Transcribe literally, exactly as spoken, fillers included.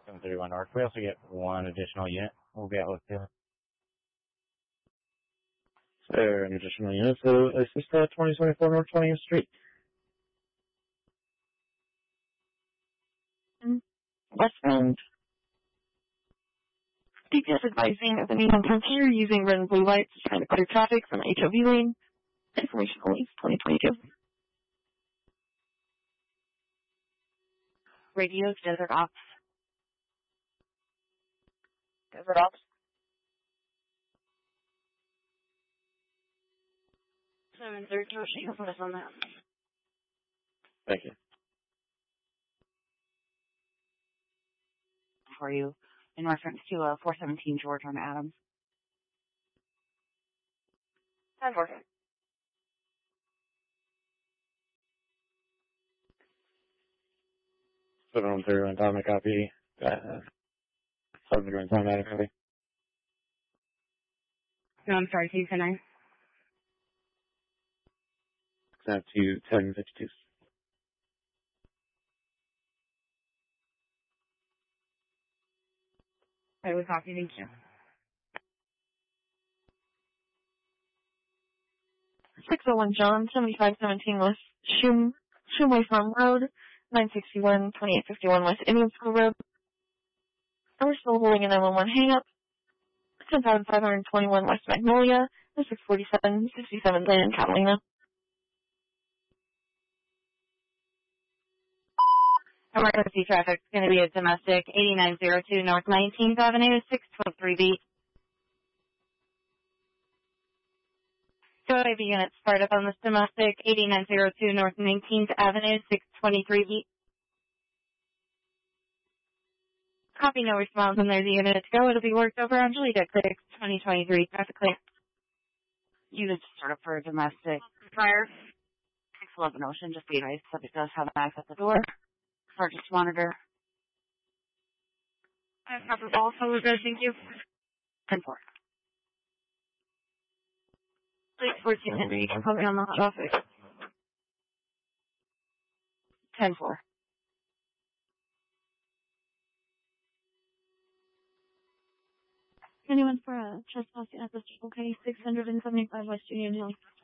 seven thirty-one North. We also get one additional unit. We'll be out with you. So, an additional unit. So, it's just uh, twenty twenty-four North twentieth Street. Westbound. D P S advising of any home here using red and blue lights trying to clear traffic from the H O V lane. Information only twenty twenty-two. Radio Desert Ops. Desert Ops. seven thirty, she can put us on that. Thank you. For you, in reference to uh, four seventeen George on Adams. ten four. seven thirty-one Tommy copy. Uh, seven thirty-one Tommy Adam copy. No, I'm sorry, can you say nine? Snap to ten fifty-two. I was copy, thank you. six oh one John, seventy-five seventeen West Shum, Shumway Farm Road, nine sixty-one, twenty-eight fifty-one West Indian School Road. And we're still holding a nine one one hang-up. ten thousand five hundred twenty-one West Magnolia, six forty-seven, sixty-seven Lane, Catalina. Emergency traffic is going to be a domestic eighty-nine oh two North nineteenth Avenue, six twenty-three B. Go A V units start up on this domestic eighty-nine oh two North nineteenth Avenue, six twenty-three B. Copy, no response, and there's a unit to go. It'll be worked over on Julie Deck six twenty twenty-three. Traffic clear. Units start up for a domestic. Prior. six eleven Ocean, just be advised, subject does have an access at the door. Sergeant monitor. I have proper ball, so we're good, thank you. ten four. six fourteen Henry, you can put me on the hot office. ten four. Anyone for a trespassing at the okay, six seventy-five West Union Hill.